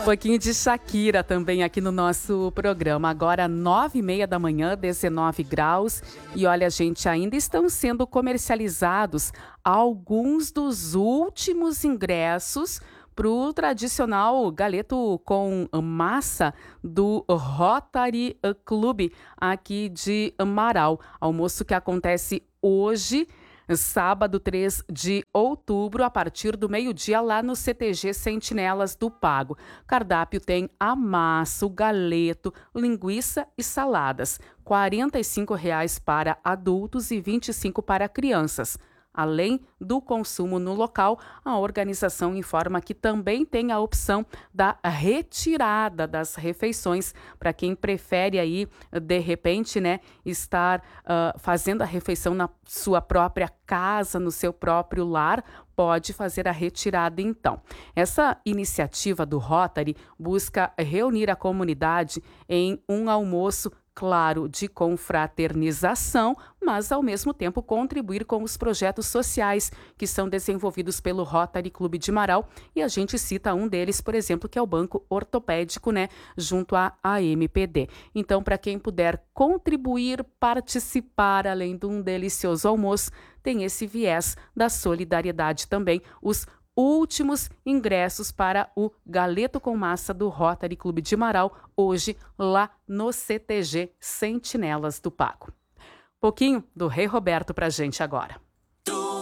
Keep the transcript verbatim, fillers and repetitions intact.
Um pouquinho de Shakira também aqui no nosso programa. Agora, nove e meia da manhã, dezenove graus. E olha, gente, ainda estão sendo comercializados alguns dos últimos ingressos para o tradicional galeto com massa do Rotary Club aqui de Marau. Almoço que acontece hoje, sábado, três de outubro, a partir do meio-dia, lá no C T G Sentinelas do Pago. Cardápio tem a massa, o galeto, linguiça e saladas. quarenta e cinco reais para adultos e vinte e cinco para crianças. Além do consumo no local, a organização informa que também tem a opção da retirada das refeições para quem prefere aí, de repente, né, estar uh, fazendo a refeição na sua própria casa, no seu próprio lar, pode fazer a retirada então. Essa iniciativa do Rotary busca reunir a comunidade em um almoço, claro, de confraternização, mas ao mesmo tempo contribuir com os projetos sociais que são desenvolvidos pelo Rotary Clube de Marau, e a gente cita um deles, por exemplo, que é o Banco Ortopédico, né, junto à A M P D. Então, para quem puder contribuir, participar, além de um delicioso almoço, tem esse viés da solidariedade também, os últimos ingressos para o Galeto com Massa do Rotary Clube de Marau, hoje lá no C T G Sentinelas do Pago. Pouquinho do Rei Roberto pra gente agora.